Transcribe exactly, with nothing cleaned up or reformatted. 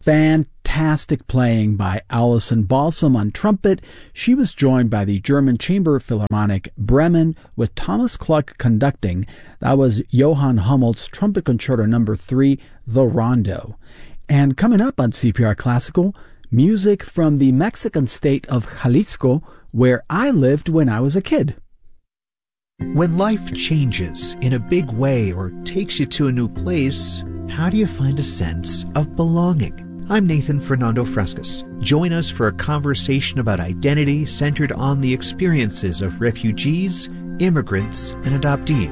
Fantastic playing by Alison Balsam on trumpet. She was joined by the German Chamber Philharmonic Bremen with Thomas Kluck conducting. That was Johann Hummoldt's Trumpet Concerto Number three, The Rondo. And coming up on C P R Classical, music from the Mexican state of Jalisco, where I lived when I was a kid. When life changes in a big way or takes you to a new place, how do you find a sense of belonging? I'm Nathan Fernando Frescas. Join us for a conversation about identity centered on the experiences of refugees, immigrants, and adoptees.